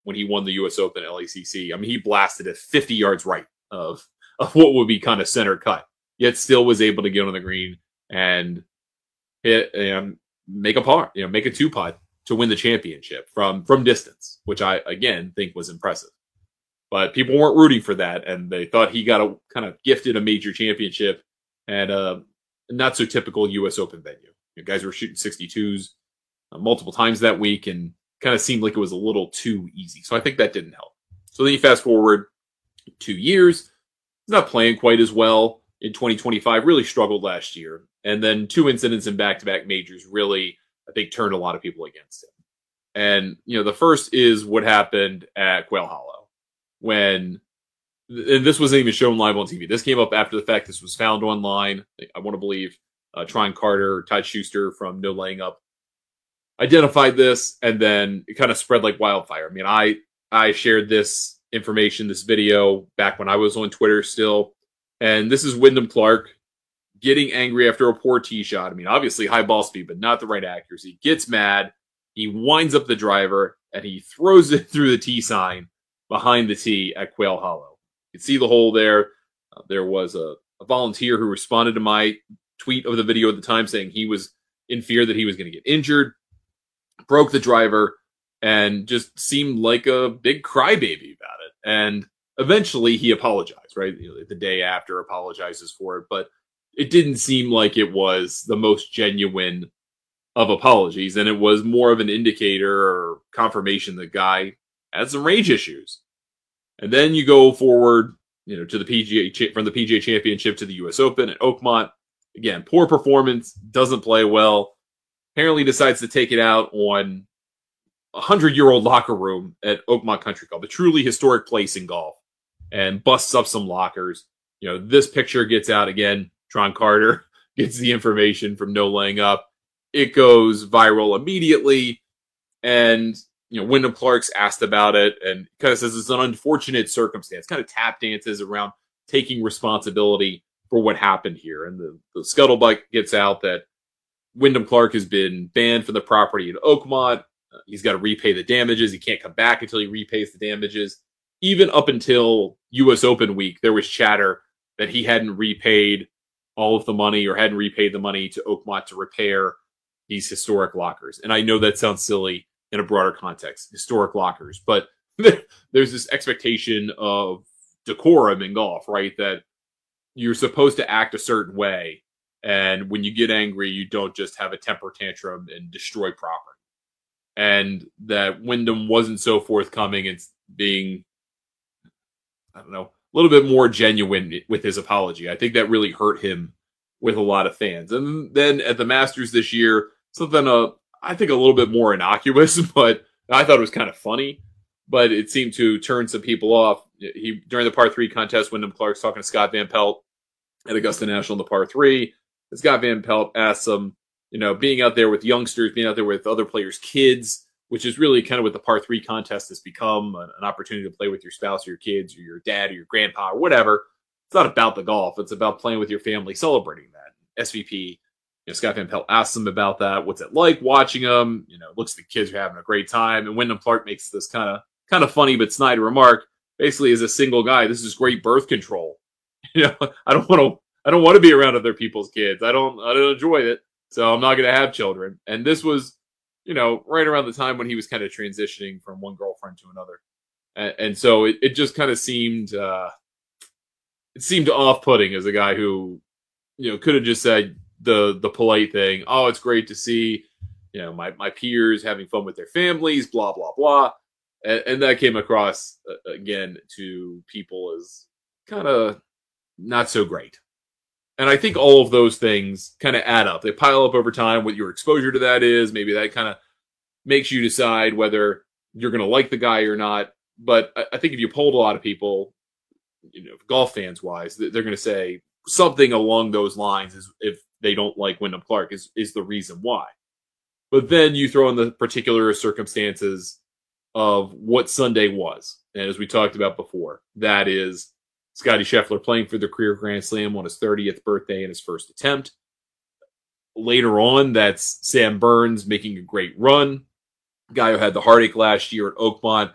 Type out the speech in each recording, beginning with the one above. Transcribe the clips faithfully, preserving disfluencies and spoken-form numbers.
when he won the U S Open at L A C C. I mean, he blasted it fifty yards right of, of what would be kind of center cut, yet still was able to get on the green and hit and make a par, you know, make a two putt to win the championship from from distance, which I again think was impressive. But people weren't rooting for that, and they thought he got a kind of gifted a major championship at a not so typical U S Open venue. You know, guys were shooting sixty-twos uh, multiple times that week, and kind of seemed like it was a little too easy. So I think that didn't help. So then you fast forward two years, he's not playing quite as well in twenty twenty-five. Really struggled last year, and then two incidents in back-to-back majors really, I think, turned a lot of people against him. And you know, the first is what happened at Quail Hollow when. And this wasn't even shown live on T V. This came up after the fact. This was found online. I want to believe uh, Tron Carter, Todd Schuster from No Laying Up identified this, and then it kind of spread like wildfire. I mean, I I shared this information, this video, back when I was on Twitter still. And this is Wyndham Clark getting angry after a poor tee shot. I mean, obviously high ball speed, but not the right accuracy. Gets mad. He winds up the driver, and he throws it through the tee sign behind the tee at Quail Hollow. You can see the hole there. Uh, there was a, a volunteer who responded to my tweet of the video at the time saying he was in fear that he was going to get injured, broke the driver, and just seemed like a big crybaby about it. And eventually he apologized, right? You know, the day after apologizes for it, but it didn't seem like it was the most genuine of apologies. And it was more of an indicator or confirmation the guy had some rage issues. And then you go forward, you know, to the P G A from the P G A Championship to the U S Open at Oakmont. Again, poor performance, doesn't play well. Apparently decides to take it out on a hundred-year-old locker room at Oakmont Country Club, a truly historic place in golf, and busts up some lockers. You know, this picture gets out again. Tron Carter gets the information from No Laying Up. It goes viral immediately, and you know, Wyndham Clark's asked about it and kind of says it's an unfortunate circumstance, kind of tap dances around taking responsibility for what happened here. And the, the scuttlebutt gets out that Wyndham Clark has been banned from the property at Oakmont. Uh, he's got to repay the damages. He can't come back until he repays the damages. Even up until U S Open week, there was chatter that he hadn't repaid all of the money or hadn't repaid the money to Oakmont to repair these historic lockers. And I know that sounds silly in a broader context, historic lockers. But there's this expectation of decorum in golf, right? That you're supposed to act a certain way. And when you get angry, you don't just have a temper tantrum and destroy property. And that Wyndham wasn't so forthcoming and being, I don't know, a little bit more genuine with his apology. I think that really hurt him with a lot of fans. And then at the Masters this year, something uh, I think a little bit more innocuous, but I thought it was kind of funny. But it seemed to turn some people off. He during the par three contest, Wyndham Clark's talking to Scott Van Pelt at Augusta National in the par three. And Scott Van Pelt asks him, you know, being out there with youngsters, being out there with other players' kids, which is really kind of what the par three contest has become, an, an opportunity to play with your spouse or your kids or your dad or your grandpa or whatever. It's not about the golf. It's about playing with your family, celebrating that. S V P, you know, Scott Van Pelt asks him about that. What's it like watching them? You know, looks like the kids are having a great time. And Wyndham Clark makes this kind of kind of funny but snide remark. Basically, as a single guy, this is great birth control. You know, I don't want to. I don't want to be around other people's kids. I don't. I don't enjoy it. So I'm not going to have children. And this was, you know, right around the time when he was kind of transitioning from one girlfriend to another. And, and so it, it just kind of seemed, uh, it seemed off-putting as a guy who, you know, could have just said the the polite thing. Oh, it's great to see, you know, my, my peers having fun with their families, blah, blah, blah. And, and that came across, uh, again, to people as kind of not so great. And I think all of those things kind of add up. They pile up over time. What your exposure to that is, maybe that kind of makes you decide whether you're going to like the guy or not. But I, I think if you polled a lot of people, you know, golf fans wise, they're going to say something along those lines is if they don't like Wyndham Clark is, is the reason why. But then you throw in the particular circumstances of what Sunday was. And as we talked about before, that is Scottie Scheffler playing for the career Grand Slam on his thirtieth birthday and his first attempt. Later on, that's Sam Burns making a great run. Guy who had the heartache last year at Oakmont,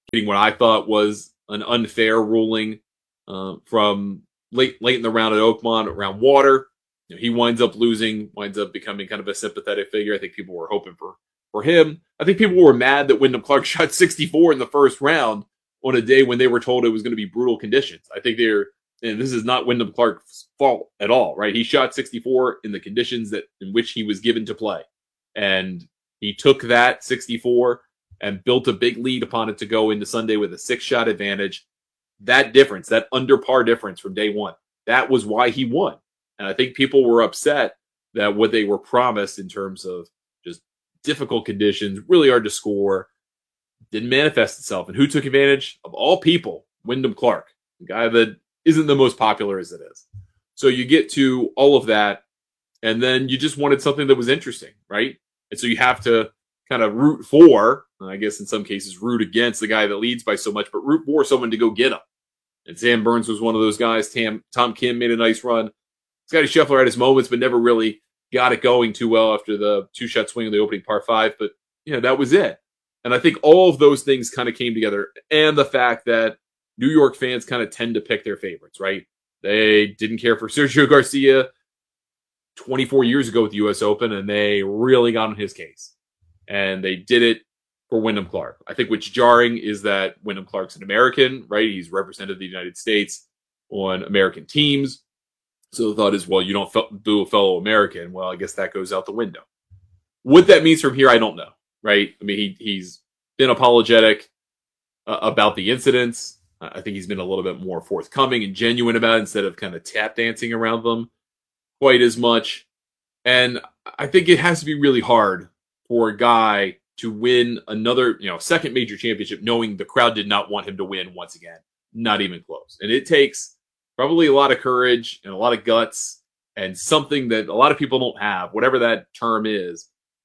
getting what I thought was an unfair ruling uh, from late late in the round at Oakmont around water. You know, he winds up losing, winds up becoming kind of a sympathetic figure. I think people were hoping for for him. I think people were mad that Wyndham Clark shot sixty-four in the first round on a day when they were told it was going to be brutal conditions. I think they're, and this is not Wyndham Clark's fault at all, right? He shot sixty-four in the conditions that in which he was given to play. And he took that sixty-four and built a big lead upon it to go into Sunday with a six-shot advantage. That difference, that under par difference from day one, that was why he won. And I think people were upset that what they were promised in terms of just difficult conditions, really hard to score, didn't manifest itself. And who took advantage? Of all people, Wyndham Clark, the guy that isn't the most popular as it is. So you get to all of that, and then you just wanted something that was interesting, right? And so you have to kind of root for, I guess in some cases, root against the guy that leads by so much, but root for someone to go get him. And Sam Burns was one of those guys. Tam, Tom Kim made a nice run. Scotty Scheffler had his moments, but never really got it going too well after the two-shot swing of the opening par five. But, you know, that was it. And I think all of those things kind of came together. And the fact that New York fans kind of tend to pick their favorites, right? They didn't care for Sergio Garcia twenty-four years ago with the U S Open, and they really got on his case. And they did it for Wyndham Clark. I think what's jarring is that Wyndham Clark's an American, right? He's represented the United States on American teams. So the thought is, well, you don't boo a fellow American. Well, I guess that goes out the window. What that means from here, I don't know, right? I mean, he, he's been apologetic uh, about the incidents. I think he's been a little bit more forthcoming and genuine about it instead of kind of tap dancing around them quite as much. And I think it has to be really hard for a guy to win another, you know, second major championship, knowing the crowd did not want him to win once again. Not even close. And it takes probably a lot of courage and a lot of guts and something that a lot of people don't have, whatever that term is,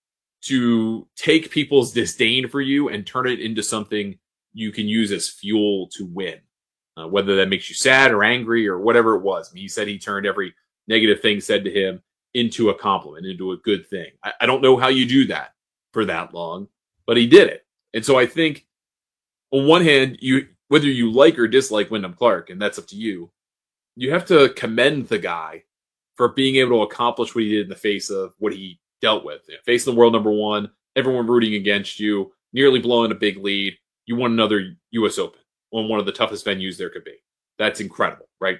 to take people's disdain for you and turn it into something you can use as fuel to win. Uh, whether that makes you sad or angry or whatever it was. I mean, he said he turned every negative thing said to him into a compliment, into a good thing. I, I don't know how you do that for that long, but he did it. And so I think on one hand, you whether you like or dislike Wyndham Clark, and that's up to you, you have to commend the guy for being able to accomplish what he did in the face of what he dealt with. You know, facing the world number one, everyone rooting against you, nearly blowing a big lead. You won another U S Open on one of the toughest venues there could be. That's incredible, right?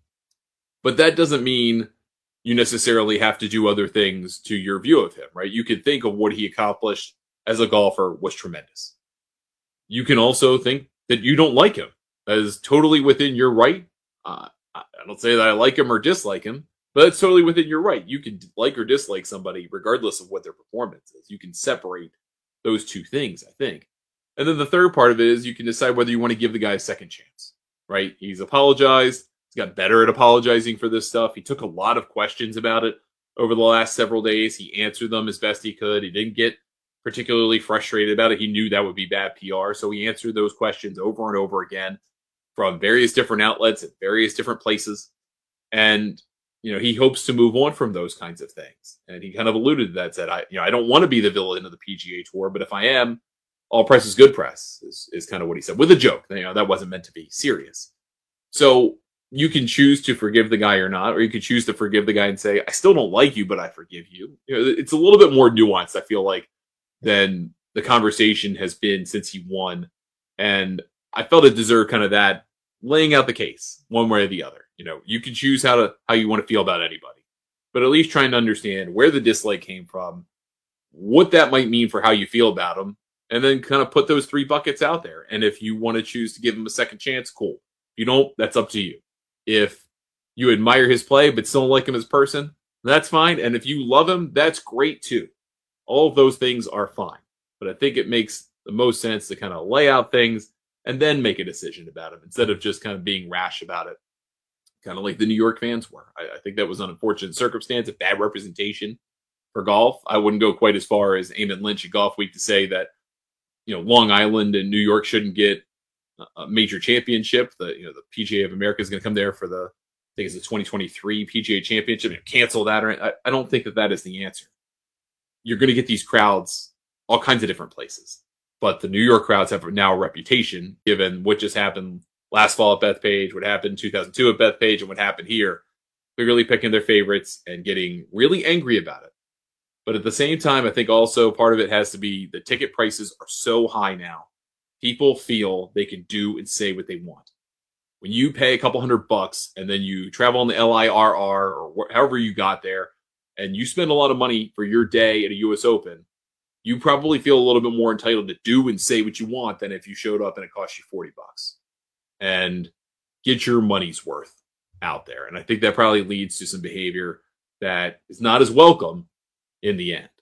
But that doesn't mean you necessarily have to do other things to your view of him, right? You can think of what he accomplished as a golfer was tremendous. You can also think that you don't like him. That is totally within your right. Uh, I don't say that I like him or dislike him, but it's totally within your right. You can like or dislike somebody regardless of what their performance is. You can separate those two things, I think. And then the third part of it is you can decide whether you want to give the guy a second chance, right? He's apologized. He's got better at apologizing for this stuff. He took a lot of questions about it over the last several days. He answered them as best he could. He didn't get particularly frustrated about it. He knew that would be bad P R. So he answered those questions over and over again from various different outlets at various different places. And, you know, he hopes to move on from those kinds of things. And he kind of alluded to that, said, I, you know, I don't want to be the villain of the P G A Tour, but if I am, all press is good press, is, is kind of what he said, with a joke. You know, that wasn't meant to be serious. So you can choose to forgive the guy or not, or you can choose to forgive the guy and say, I still don't like you, but I forgive you. You know, it's a little bit more nuanced, I feel like, than the conversation has been since he won. And I felt it deserved kind of that, laying out the case one way or the other. You know, you can choose how to how you want to feel about anybody, but at least trying to understand where the dislike came from, what that might mean for how you feel about him, and then kind of put those three buckets out there. And if you want to choose to give him a second chance, cool. If you don't, that's up to you. If you admire his play but still don't like him as a person, that's fine. And if you love him, that's great too. All of those things are fine. But I think it makes the most sense to kind of lay out things and then make a decision about him instead of just kind of being rash about it, kind of like the New York fans were. I, I think that was an unfortunate circumstance, a bad representation for golf. I wouldn't go quite as far as Eamon Lynch at Golf Week to say that, you know, Long Island and New York shouldn't get a major championship. The, you know, the P G A of America is going to come there for the, I think it's the twenty twenty-three P G A Championship, and cancel that. Or I, I don't think that that is the answer. You're going to get these crowds all kinds of different places. But the New York crowds have now a reputation, given what just happened last fall at Bethpage, what happened in two thousand two at Bethpage, and what happened here, clearly picking their favorites and getting really angry about it. But at the same time, I think also part of it has to be the ticket prices are so high now. People feel they can do and say what they want. When you pay a couple hundred bucks and then you travel on the L I R R or wh- however you got there, and you spend a lot of money for your day at a U S Open, you probably feel a little bit more entitled to do and say what you want than if you showed up and it cost you forty bucks. And get your money's worth out there. And I think that probably leads to some behavior that is not as welcome in the end.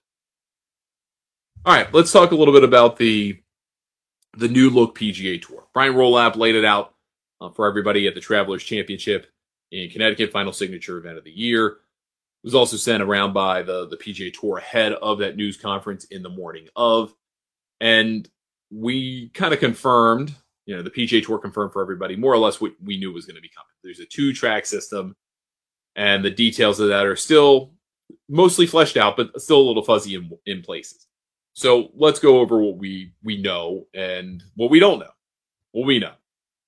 All right, let's talk a little bit about the, the new look P G A Tour. Brian Rolap laid it out uh, for everybody at the Travelers Championship in Connecticut, final signature event of the year. It was also sent around by the, the P G A Tour ahead of that news conference in the morning of. And we kind of confirmed, you know, the P G A Tour confirmed for everybody more or less what we knew was going to be coming. There's a two-track system, and the details of that are still mostly fleshed out, but still a little fuzzy in, in places. So let's go over what we, we know and what we don't know. What we know.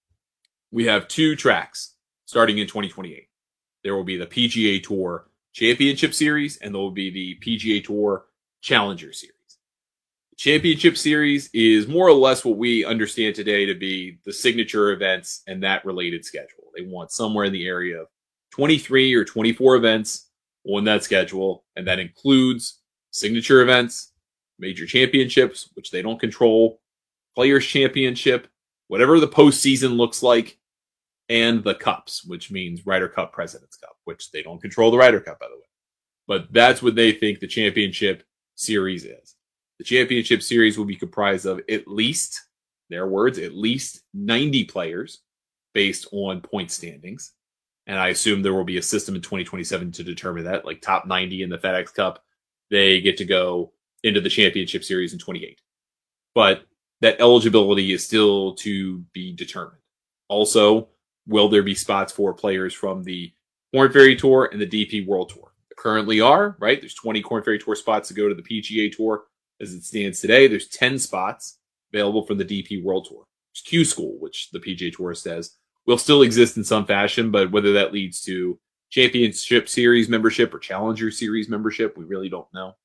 We have two tracks starting in twenty twenty-eight. There will be the P G A Tour Championship Series, and there will be the P G A Tour Challenger Series. The Championship Series is more or less what we understand today to be the signature events and that related schedule. They want somewhere in the area of twenty-three or twenty-four events on that schedule, and that includes signature events, major championships, which they don't control, Players Championship, whatever the postseason looks like, and the Cups, which means Ryder Cup, President's Cup, which they don't control the Ryder Cup, by the way. But that's what they think the Championship Series is. The Championship Series will be comprised of at least, their words, at least ninety players based on point standings. And I assume there will be a system in twenty twenty-seven to determine that, like top ninety in the FedEx Cup, they get to go into the Championship Series in twenty-eight. But that eligibility is still to be determined. Also, will there be spots for players from the Korn Ferry Tour and the D P World Tour? There currently are, right? There's twenty Korn Ferry Tour spots to go to the P G A Tour. As it stands today, there's ten spots available from the D P World Tour. There's Q School, which the P G A Tour says will still exist in some fashion, but whether that leads to Championship Series membership or Challenger Series membership, we really don't know.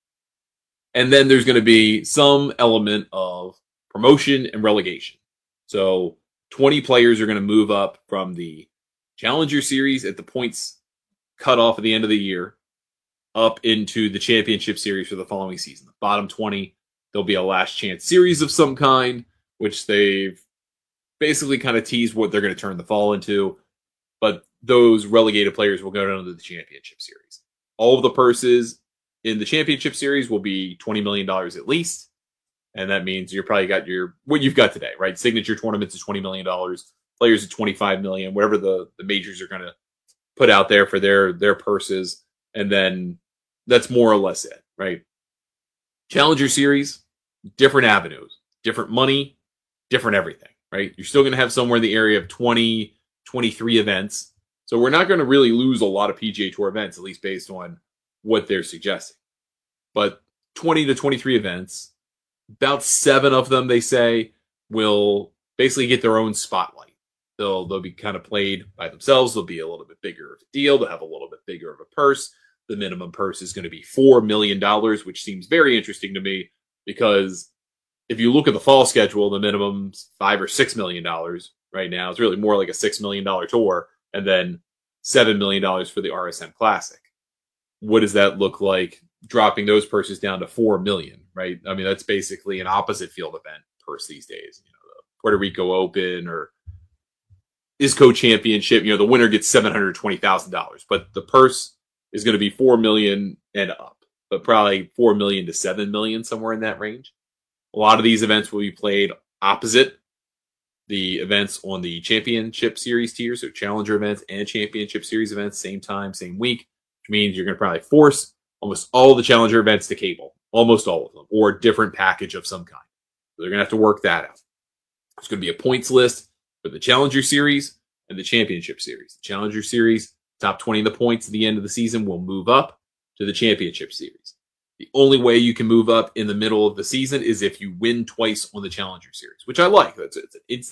And then there's going to be some element of promotion and relegation. So twenty players are going to move up from the Challenger Series at the points cut off at the end of the year up into the Championship Series for the following season. The bottom twenty, there'll be a last chance series of some kind, which they've basically kind of teased what they're going to turn the fall into. But those relegated players will go down to the Championship Series. All of the purses in the Championship Series will be twenty million dollars at least. And that means you're probably got your, what you've got today, right? Signature tournaments is twenty million dollars, players at twenty-five million dollars, whatever the, the majors are going to put out there for their, their purses. And then that's more or less it, right? Challenger Series, different avenues, different money, different everything, right? You're still going to have somewhere in the area of twenty, twenty-three events. So we're not going to really lose a lot of P G A Tour events, at least based on what they're suggesting. But twenty to twenty-three events, about seven of them, they say, will basically get their own spotlight. They'll, they'll be kind of played by themselves. They'll be a little bit bigger of a deal. They'll have a little bit bigger of a purse. The minimum purse is going to be four million dollars, which seems very interesting to me because if you look at the fall schedule, the minimum's five or six million dollars right now. It's really more like a six million dollars tour, and then seven million dollars for the R S M Classic. What does that look like dropping those purses down to four million dollars, right? I mean, that's basically an opposite field event purse these days. You know, the Puerto Rico Open or I S C O Championship, you know, the winner gets seven hundred twenty thousand dollars, but the purse is going to be four million dollars and up, but probably four million dollars to seven million dollars, somewhere in that range. A lot of these events will be played opposite the events on the Championship Series tier, so Challenger events and Championship Series events, same time, same week, which means you're going to probably force almost all the Challenger events to cable, almost all of them, or a different package of some kind. So they're going to have to work that out. There's going to be a points list for the Challenger Series and the Championship Series. The Challenger Series, top twenty of the points at the end of the season will move up to the Championship Series. The only way you can move up in the middle of the season is if you win twice on the Challenger Series, which I like. That's it's an instant